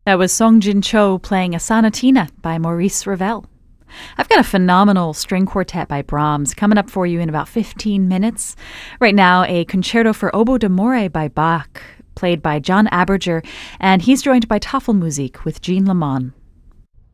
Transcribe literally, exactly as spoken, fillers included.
That was Song Jin Cho playing a Sonatina by Maurice Ravel. I've got a phenomenal string quartet by Brahms coming up for you in about fifteen minutes. Right now, a concerto for oboe d'amore by Bach, played by John Aberger, and he's joined by Tafelmusik with Jean Lamont.